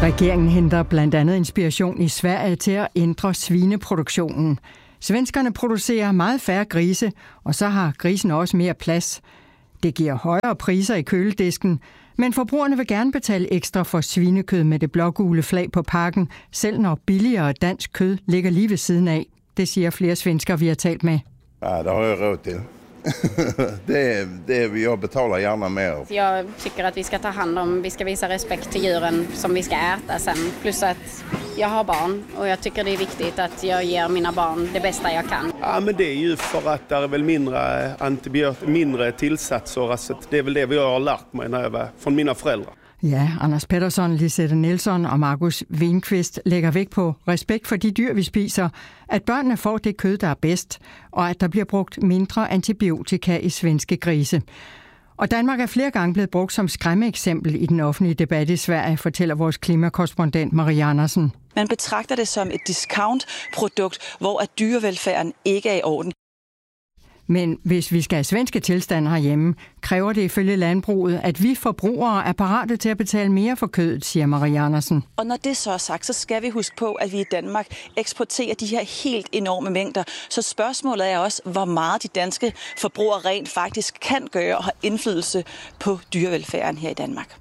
Regeringen henter blandt andet inspiration i Sverige til at ændre svineproduktionen. Svenskerne producerer meget færre grise, og så har grisen også mere plads. Det giver højere priser i køledisken, men forbrugerne vil gerne betale ekstra for svinekød med det blågule flag på pakken, selv når billigere dansk kød ligger lige ved siden af. Det siger flere svensker, vi har talt med. Ja, det har jeg råd til. Jag betalar gärna mer. Jag tycker att vi ska ta hand om, vi ska visa respekt till djuren som vi ska äta sen. Plus att jag har barn och jag tycker det är viktigt att jag ger mina barn det bästa jag kan. Ja, men det är ju för att det är väl mindre tillsatser. Alltså, det är väl det vi har lärt mig när jag var från mina föräldrar. Ja, Anders Pettersson, Lisette Nielsen og Markus Winqvist lægger vægt på respekt for de dyr, vi spiser, at børnene får det kød, der er bedst, og at der bliver brugt mindre antibiotika i svenske grise. Og Danmark er flere gange blevet brugt som skræmmeeksempel i den offentlige debat i Sverige, fortæller vores klimakorrespondent Marie Andersen. Man betragter det som et discountprodukt, hvor at dyrevelfærden ikke er i orden. Men hvis vi skal have svenske tilstande herhjemme, kræver det ifølge landbruget, at vi forbrugere er parate til at betale mere for kødet, siger Marie Andersen. Og når det så er sagt, så skal vi huske på, at vi i Danmark eksporterer de her helt enorme mængder. Så spørgsmålet er også, hvor meget de danske forbrugere rent faktisk kan gøre og have indflydelse på dyrevelfærden her i Danmark.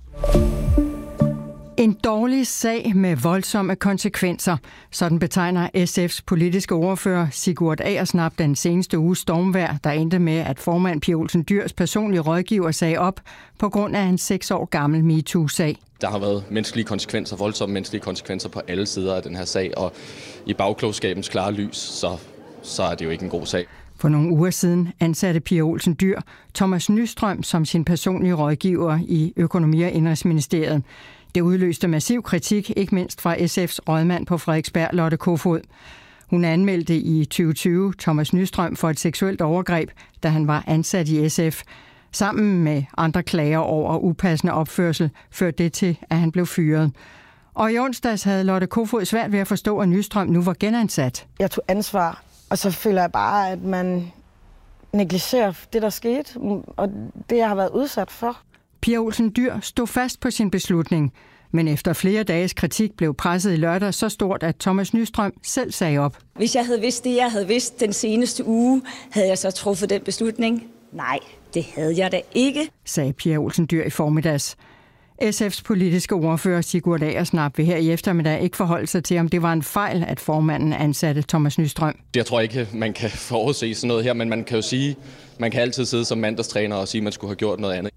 En dårlig sag med voldsomme konsekvenser. Sådan betegner SF's politiske ordfører Sigurd Agersnap den seneste uge stormvejr, der endte med, at formand Pia Olsen Dyhrs personlige rådgiver sagde op på grund af en 6 år gammel MeToo-sag. Der har været menneskelige konsekvenser, voldsomme menneskelige konsekvenser på alle sider af den her sag, og i bagklogskabens klare lys, så er det jo ikke en god sag. For nogle uger siden ansatte Pia Olsen Dyhr Thomas Nystrøm som sin personlige rådgiver i Økonomi- og Indenrigsministeriet. Det udløste massiv kritik, ikke mindst fra SF's rådmand på Frederiksberg, Lotte Kofod. Hun anmeldte i 2020 Thomas Nystrøm for et seksuelt overgreb, da han var ansat i SF. Sammen med andre klager over upassende opførsel førte det til, at han blev fyret. Og i onsdags havde Lotte Kofod svært ved at forstå, at Nystrøm nu var genansat. Jeg tog ansvar, og så føler jeg bare, at man negligerer det, der skete, og det, jeg har været udsat for. Pia Olsen Dyhr stod fast på sin beslutning, men efter flere dages kritik blev presset i lørdag så stort, at Thomas Nystrøm selv sagde op. Hvis jeg havde vidst det, jeg havde vidst den seneste uge, havde jeg så truffet den beslutning? Nej, det havde jeg da ikke, sagde Pia Olsen Dyhr i formiddags. SF's politiske ordfører Sigurd Agersnap vil her i eftermiddag ikke forholde sig til, om det var en fejl, at formanden ansatte Thomas Nystrøm. Jeg tror ikke, man kan forudse sådan noget her, men man kan jo sige, man kan altid sidde som mandagstræner og sige, at man skulle have gjort noget andet.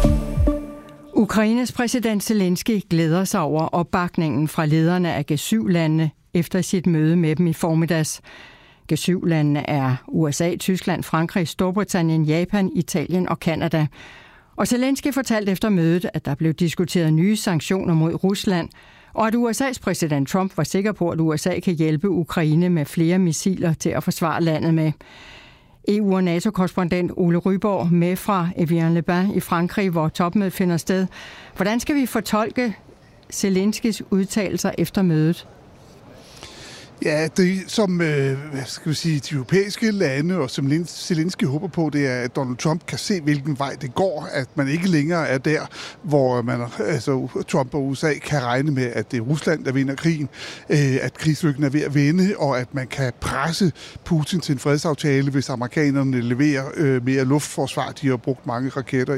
Ukraines præsident Zelensky glæder sig over opbakningen fra lederne af G7-landene efter sit møde med dem i formiddags. G7-landene er USA, Tyskland, Frankrig, Storbritannien, Japan, Italien og Canada. Og Zelensky fortalte efter mødet, at der blev diskuteret nye sanktioner mod Rusland, og at USA's præsident Trump var sikker på, at USA kan hjælpe Ukraine med flere missiler til at forsvare landet med. EU- og NATO-korrespondent Ole Ryborg med fra Evian-les-Bains i Frankrig, hvor topmødet finder sted. Hvordan skal vi fortolke Zelenskys udtalelser efter mødet? Ja, det som skal vi sige, de europæiske lande og som Zelensky håber på, det er, at Donald Trump kan se, hvilken vej det går, at man ikke længere er der, hvor Trump og USA kan regne med, at det er Rusland, der vinder krigen, at krigslykken er ved at vende, og at man kan presse Putin til en fredsaftale, hvis amerikanerne leverer mere luftforsvar. De har brugt mange raketter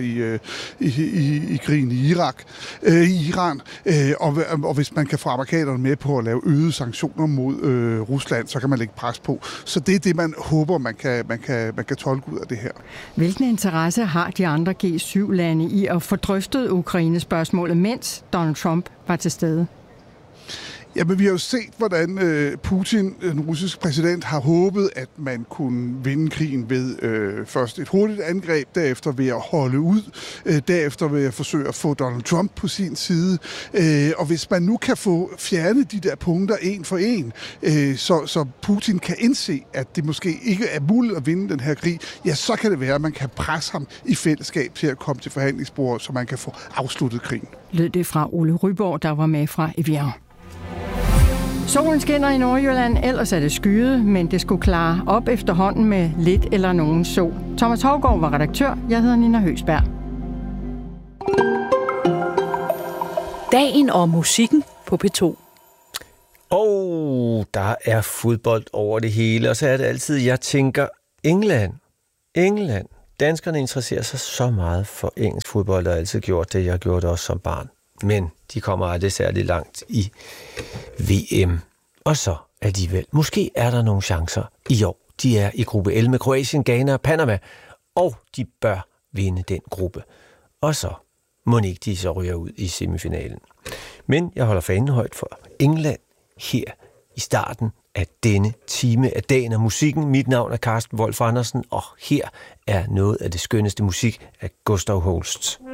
i krigen i Iran, og hvis man kan få amerikanerne med på at lave øgede sanktioner mod Rusland, så kan man lægge pres på. Så det er det, man håber, man kan tolke ud af det her. Hvilken interesse har de andre G7-lande i at få drøftet Ukraine-spørgsmålet, mens Donald Trump var til stede? Jamen, vi har jo set, hvordan Putin, den russiske præsident, har håbet, at man kunne vinde krigen ved først et hurtigt angreb, derefter ved at holde ud, derefter ved at forsøge at få Donald Trump på sin side. Og hvis man nu kan få fjernet de der punkter en for en, så Putin kan indse, at det måske ikke er muligt at vinde den her krig, ja, så kan det være, at man kan presse ham i fællesskab til at komme til forhandlingsbordet, så man kan få afsluttet krigen. Lød det fra Ole Ryborg, der var med fra Evian. Solen skinner i Nordjylland, ellers er det skyet, men det skulle klare op efterhånden med lidt eller nogen sol. Thomas Hougaard var redaktør, jeg hedder Nina Høgsberg. Dagen og musikken på på P2. Og der er fodbold over det hele, og så er det altid, jeg tænker, England. Danskerne interesserer sig så meget for engelsk fodbold, og har altid gjort det. Jeg gjorde det også som barn. Men de kommer aldrig særlig langt i VM. Og så alligevel, måske er der nogle chancer i år. De er i gruppe L med Kroatien, Ghana og Panama, og de bør vinde den gruppe. Og så må ikke de så ryger ud i semifinalen. Men jeg holder fanen højt for England her i starten af denne time af dagen og musikken. Mit navn er Carsten Wolf Andersen, og her er noget af det skønneste musik af Gustav Holst.